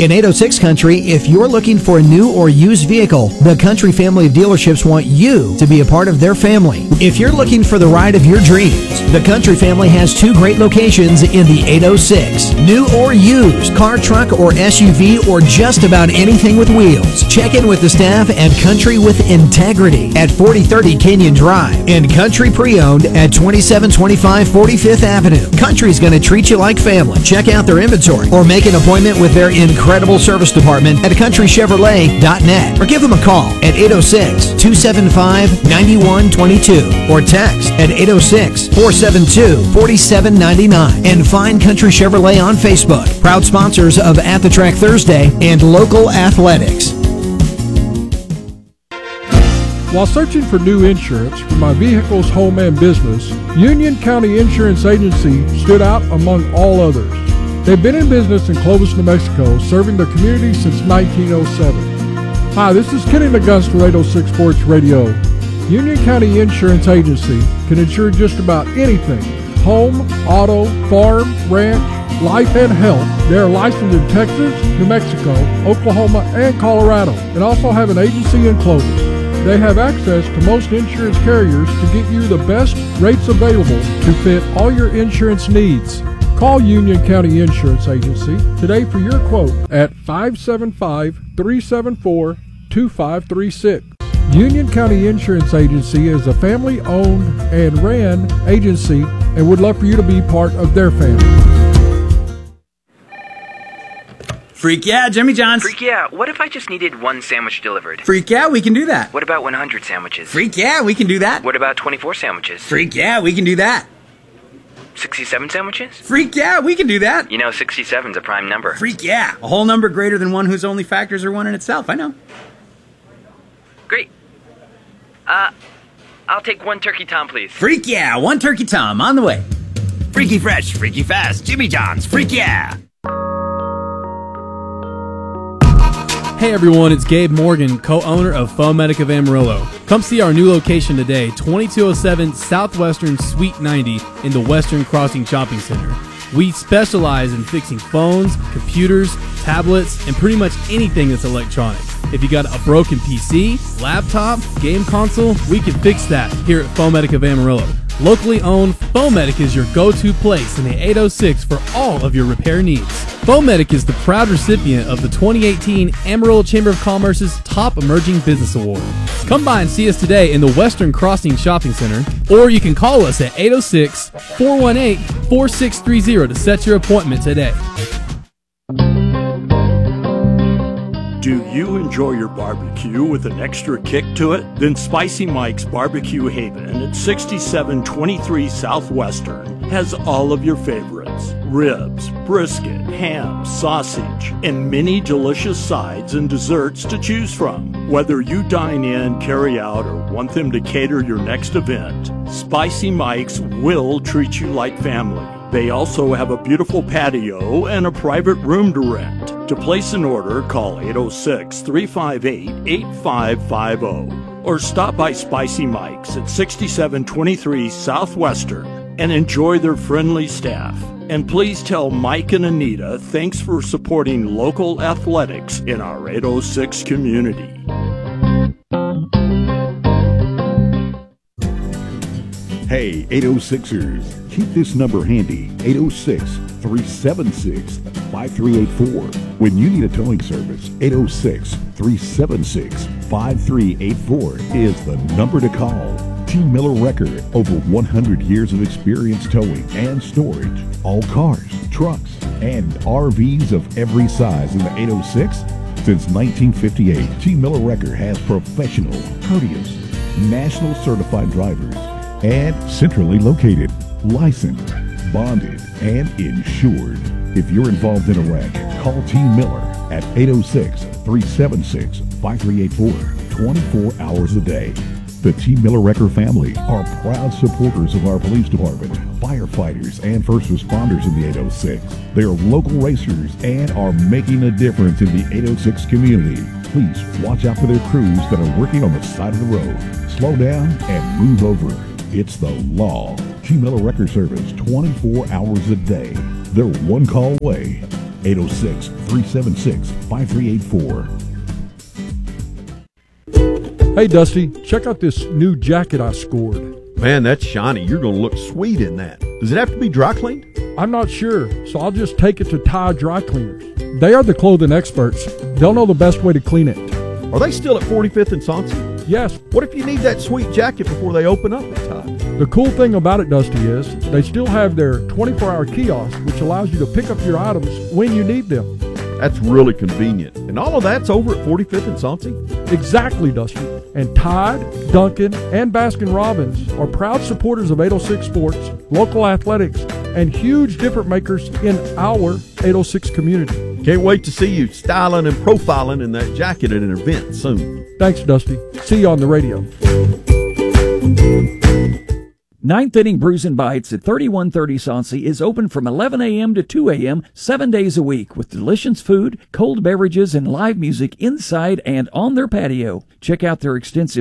In 806 Country, if you're looking for a new or used vehicle, the Country family of dealerships want you to be a part of their family. If you're looking for the ride of your dreams, the Country family has 2 great locations in the 806. New or used, car, truck, or SUV, or just about anything with wheels. Check in with the staff at Country with Integrity at 4030 Canyon Drive and Country Pre-Owned at 2725 45th Avenue. Country's going to treat you like family. Check out their inventory or make an appointment with their incredible service department at countrychevrolet.net or give them a call at 806-275-9122 or text at 806-472-4799 and find Country Chevrolet on Facebook. Proud sponsors of At the Track Thursday and local athletics. While searching for new insurance for my vehicles, home, and business, Union County Insurance Agency stood out among all others. They've been in business in Clovis, New Mexico, serving the community since 1907. Hi, this is Kenny McGunst with 806 Sports Radio. Union County Insurance Agency can insure just about anything: home, auto, farm, ranch, life, and health. They are licensed in Texas, New Mexico, Oklahoma, and Colorado, and also have an agency in Clovis. They have access to most insurance carriers to get you the best rates available to fit all your insurance needs. Call Union County Insurance Agency today for your quote at 575-374-2536. Union County Insurance Agency is a family-owned and ran agency and would love for you to be part of their family. Freak yeah, Jimmy John's. Freak yeah, what if I just needed 1 sandwich delivered? Freak yeah, we can do that. What about 100 sandwiches? Freak yeah, we can do that. What about 24 sandwiches? Freak yeah, we can do that. 67 sandwiches? Freak yeah, we can do that. You know, 67's a prime number. Freak yeah, a whole number greater than one whose only factors are 1 in itself. I know. Great. I'll take 1 turkey tom, please. Freak yeah, 1 turkey tom on the way. Freaky fresh, freaky fast, Jimmy John's, freak yeah. Hey everyone, it's Gabe Morgan, co-owner of Foamedic of Amarillo. Come see our new location today, 2207 Southwestern Suite 90 in the Western Crossing Shopping Center. We specialize in fixing phones, computers, tablets, and pretty much anything that's electronic. If you got a broken PC, laptop, game console, we can fix that here at Foamedic of Amarillo. Locally owned, Foamedic is your go-to place in the 806 for all of your repair needs. Foamedic is the proud recipient of the 2018 Amarillo Chamber of Commerce's Top Emerging Business Award. Come by and see us today in the Western Crossing Shopping Center, or you can call us at 806-418-4630 to set your appointment today. Do you enjoy your barbecue with an extra kick to it? Then Spicy Mike's Barbecue Haven at 6723 Southwestern has all of your favorites: ribs, brisket, ham, sausage, and many delicious sides and desserts to choose from. Whether you dine in, carry out, or want them to cater your next event, Spicy Mike's will treat you like family. They also have a beautiful patio and a private room to rent. To place an order, call 806-358-8550 or stop by Spicy Mike's at 6723 Southwestern and enjoy their friendly staff. And please tell Mike and Anita thanks for supporting local athletics in our 806 community. Hey, 806ers, keep this number handy, 806-376-5384. When you need a towing service, 806-376-5384 is the number to call. T. Miller Record, over 100 years of experience towing and storage. All cars, trucks, and RVs of every size in the 806. Since 1958, T. Miller Record has professional, courteous, national certified drivers and centrally located, licensed, bonded, and insured. If you're involved in a wreck, call T. Miller at 806-376-5384, 24 hours a day. The T. Miller Wrecker family are proud supporters of our police department, firefighters, and first responders in the 806. They are local racers and are making a difference in the 806 community. Please watch out for their crews that are working on the side of the road. Slow down and move over. It's the law. T. Miller Wrecker Service, 24 hours a day. They're one call away. 806-376-5384. Hey, Dusty, check out this new jacket I scored. Man, that's shiny. You're going to look sweet in that. Does it have to be dry cleaned? I'm not sure, so I'll just take it to Tide Dry Cleaners. They are the clothing experts. They'll know the best way to clean it. Are they still at 45th and Soncy? Yes. What if you need that sweet jacket before they open up at Tide? The cool thing about it, Dusty, is they still have their 24-hour kiosk, which allows you to pick up your items when you need them. That's really convenient. And all of that's over at 45th and Soncy? Exactly, Dusty. And Tide, Duncan, and Baskin-Robbins are proud supporters of 806 Sports, local athletics, and huge difference makers in our 806 community. Can't wait to see you styling and profiling in that jacket at an event soon. Thanks, Dusty. See you on the radio. Ninth Inning Brews and Bites at 3130 Soncy is open from 11 a.m. to 2 a.m. 7 days a week with delicious food, cold beverages, and live music inside and on their patio. Check out their extensive